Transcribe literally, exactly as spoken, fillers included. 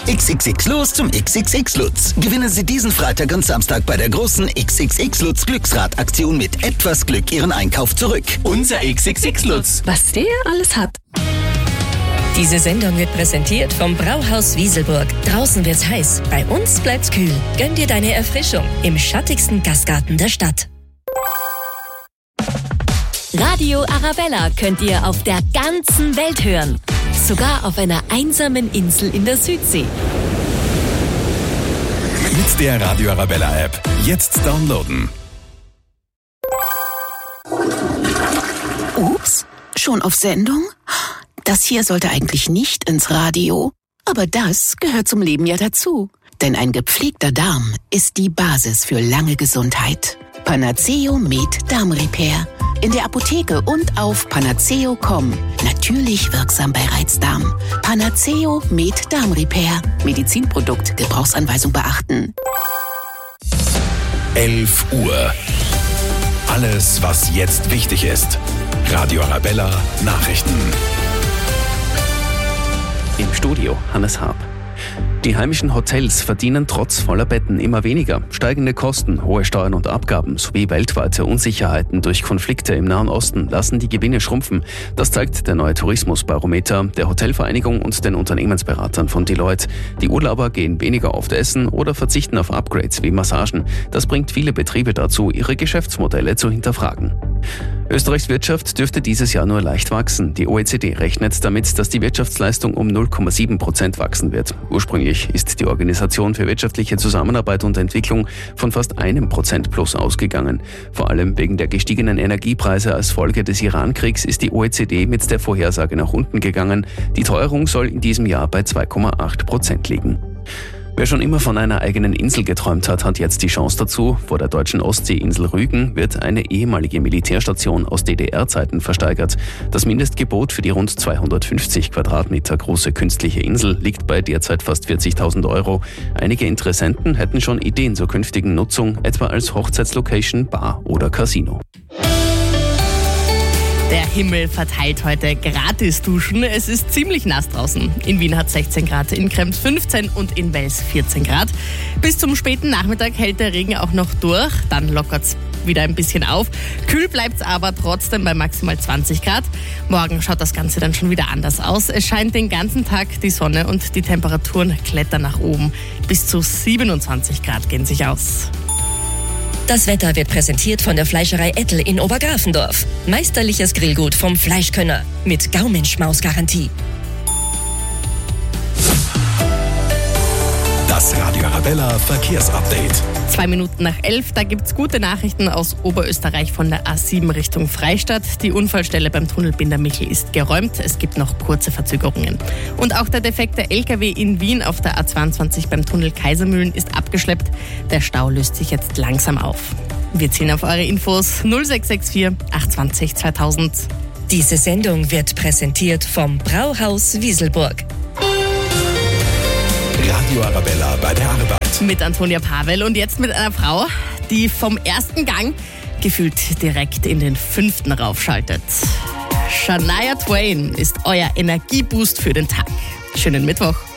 X X X los zum X X X Lutz. Gewinnen Sie diesen Freitag und Samstag bei der großen X X X Lutz Glücksrad-Aktion mit etwas Glück Ihren Einkauf zurück. Unser X X X Lutz. Was der alles hat. Diese Sendung wird präsentiert vom Brauhaus Wieselburg. Draußen wird's heiß, bei uns bleibt's kühl. Gönn dir deine Erfrischung im schattigsten Gastgarten der Stadt. Radio Arabella könnt ihr auf der ganzen Welt hören. Sogar auf einer einsamen Insel in der Südsee. Mit der Radio Arabella App. Jetzt downloaden. Ups, schon auf Sendung? Das hier sollte eigentlich nicht ins Radio, aber das gehört zum Leben ja dazu. Denn ein gepflegter Darm ist die Basis für lange Gesundheit. Panaceo Med Darm Repair. In der Apotheke und auf panaceo punkt com. Natürlich wirksam bei Reizdarm. Panaceo Med Darm Repair. Medizinprodukt, Gebrauchsanweisung beachten. elf Uhr. Alles, was jetzt wichtig ist. Radio Arabella Nachrichten. Im Studio Hannes Haab. Die heimischen Hotels verdienen trotz voller Betten immer weniger. Steigende Kosten, hohe Steuern und Abgaben sowie weltweite Unsicherheiten durch Konflikte im Nahen Osten lassen die Gewinne schrumpfen. Das zeigt der neue Tourismusbarometer der Hotelvereinigung und den Unternehmensberatern von Deloitte. Die Urlauber gehen weniger oft essen oder verzichten auf Upgrades wie Massagen. Das bringt viele Betriebe dazu, ihre Geschäftsmodelle zu hinterfragen. Österreichs Wirtschaft dürfte dieses Jahr nur leicht wachsen. Die O E C D rechnet damit, dass die Wirtschaftsleistung um null Komma sieben Prozent wachsen wird. Ursprünglich ist die Organisation für wirtschaftliche Zusammenarbeit und Entwicklung von fast einem Prozent plus ausgegangen. Vor allem wegen der gestiegenen Energiepreise als Folge des Iran-Kriegs ist die O E C D mit der Vorhersage nach unten gegangen. Die Teuerung soll in diesem Jahr bei zwei Komma acht Prozent liegen. Wer schon immer von einer eigenen Insel geträumt hat, hat jetzt die Chance dazu. Vor der deutschen Ostseeinsel Rügen wird eine ehemalige Militärstation aus D D R-Zeiten versteigert. Das Mindestgebot für die rund zweihundertfünfzig Quadratmeter große künstliche Insel liegt bei derzeit fast vierzigtausend Euro. Einige Interessenten hätten schon Ideen zur künftigen Nutzung, etwa als Hochzeitslocation, Bar oder Casino. Der Himmel verteilt heute Gratis-Duschen. Es ist ziemlich nass draußen. In Wien hat sechzehn Grad, in Krems fünfzehn und in Wels vierzehn Grad. Bis zum späten Nachmittag hält der Regen auch noch durch. Dann lockert es wieder ein bisschen auf. Kühl bleibt es aber trotzdem bei maximal zwanzig Grad. Morgen schaut das Ganze dann schon wieder anders aus. Es scheint den ganzen Tag die Sonne und die Temperaturen klettern nach oben. Bis zu siebenundzwanzig Grad gehen sich aus. Das Wetter wird präsentiert von der Fleischerei Ettel in Obergrafendorf. Meisterliches Grillgut vom Fleischkönner mit Gaumenschmaus-Garantie. Das Radio Arabella Verkehrsupdate. Zwei Minuten nach elf, da gibt's gute Nachrichten aus Oberösterreich von der A sieben Richtung Freistadt. Die Unfallstelle beim Tunnel Bindermichel ist geräumt. Es gibt noch kurze Verzögerungen. Und auch der defekte L K W in Wien auf der A zweiundzwanzig beim Tunnel Kaisermühlen ist abgeschleppt. Der Stau löst sich jetzt langsam auf. Wir ziehen auf eure Infos null sechs sechs vier acht zwei null zweitausend. Diese Sendung wird präsentiert vom Brauhaus Wieselburg. Radio Arabella bei der Arbeit. Mit Antonia Pavel und jetzt mit einer Frau, die vom ersten Gang gefühlt direkt in den fünften raufschaltet. Shania Twain ist euer Energieboost für den Tag. Schönen Mittwoch.